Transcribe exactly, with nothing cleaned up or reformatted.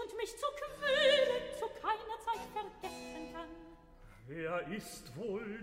und mich zu quälen zu keiner Zeit vergessen kann. Wer ist wohl